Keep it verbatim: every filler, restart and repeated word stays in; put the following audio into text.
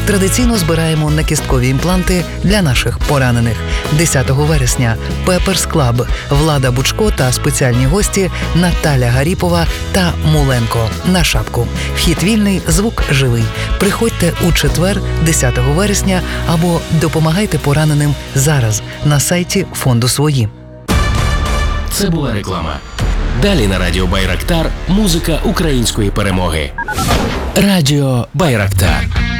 Традиційно збираємо накісткові імпланти для наших поранених. десятого вересня Пеперс Клаб, Влада Бучко та спеціальні гості Наталя Гаріпова та Муленко на шапку. Вхід вільний, звук живий. Приходьте у четвер, десятого вересня, або допомагайте пораненим зараз на сайті фонду «Свої». Це була реклама. Далі на Радіо Байрактар музика української перемоги. Радіо Байрактар.